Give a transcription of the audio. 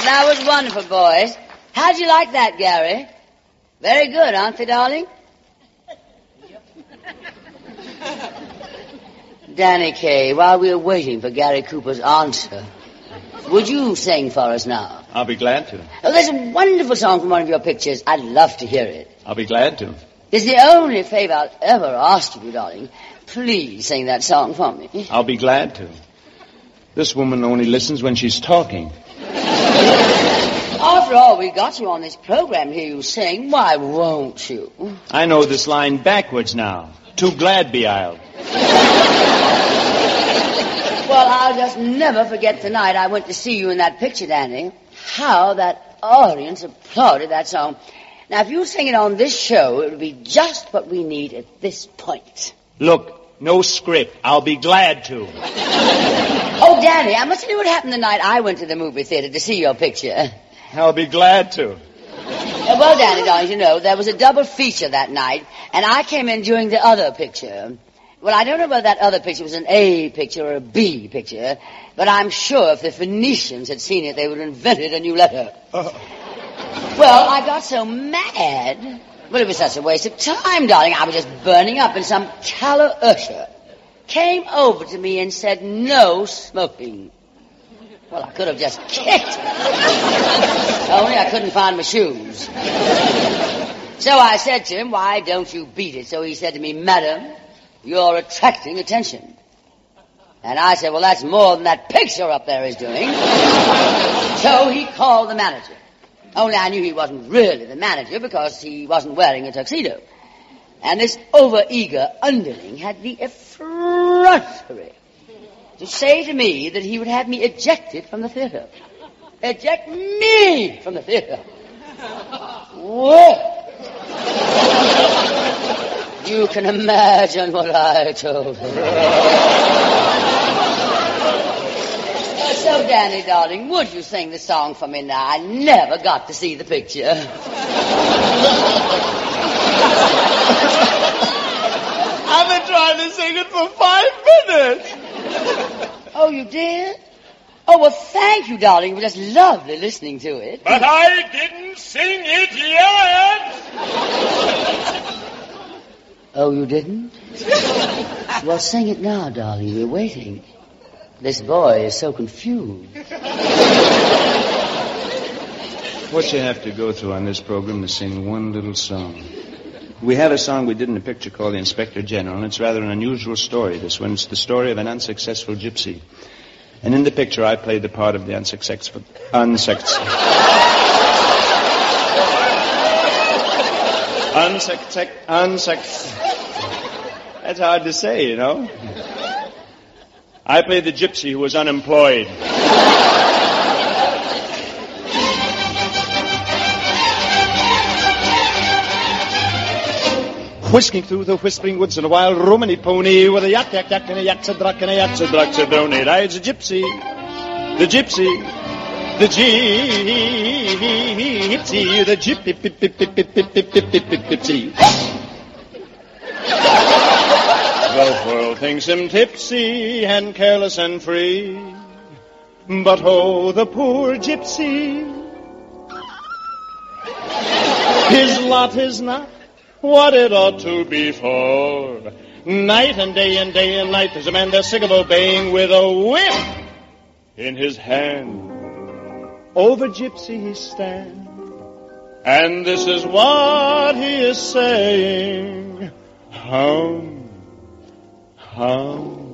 that was wonderful, boys. How'd you like that, Gary? Very good, aren't they, darling? Danny Kaye, while we're waiting for Gary Cooper's answer, would you sing for us now? I'll be glad to. Oh, there's a wonderful song from one of your pictures. I'd love to hear it. I'll be glad to. It's the only favor I'll ever ask of you, darling. Please sing that song for me. I'll be glad to. This woman only listens when she's talking. After all, we got you on this program to hear you sing. Why won't you? I know this line backwards now. Too glad be I. Well, I'll just never forget the night I went to see you in that picture, Danny. How that audience applauded that song. Now, if you sing it on this show, it would be just what we need at this point. Look, no script. I'll be glad to. Oh, Danny, I must tell you what happened the night I went to the movie theater to see your picture. I'll be glad to. Well, Danny, darling, you know, there was a double feature that night, and I came in during the other picture. Well, I don't know whether that other picture was an A picture or a B picture, but I'm sure if the Phoenicians had seen it, they would have invented a new letter. Well, I got so mad. Well, it was such a waste of time, darling. I was just burning up, and some callow usher came over to me and said, no smoking. Well, I could have just kicked. Only I couldn't find my shoes. So I said to him, why don't you beat it? So he said to me, madam, you're attracting attention. And I said, well, that's more than that picture up there is doing. So he called the manager. Only I knew he wasn't really the manager because he wasn't wearing a tuxedo. And this over-eager underling had the effrontery to say to me that he would have me ejected from the theater. Eject me from the theater. Well, you can imagine what I told him. So, Danny, darling, would you sing the song for me now? I never got to see the picture. I've been trying to sing it for 5 minutes. Oh, you did? Oh, well, thank you, darling. It was just lovely listening to it. But I didn't sing it yet. Oh, you didn't? Well, sing it now, darling. We're waiting. This boy is so confused. What you have to go through on this program is sing one little song. We had a song we did in a picture called The Inspector General, and it's rather an unusual story. This one, it's the story of an unsuccessful gypsy. And in the picture, I played the part of the unsuccessful... That's hard to say, you know. I played the gypsy who was unemployed. Whisking through the whispering woods in a wild Romany pony with a yak, yak, yak, and a yak-a-druck, and a yak-a-druck, a donate. Rides a gypsy, the gypsy, the gypsy, the gypsy. The world thinks him tipsy and careless and free, but oh, the poor gypsy, his lot is not what it ought to be for. Night and day and day and night, there's a man there sick of obeying with a whip in his hand. Over gypsy he stands, and this is what he is saying. Hum, hum.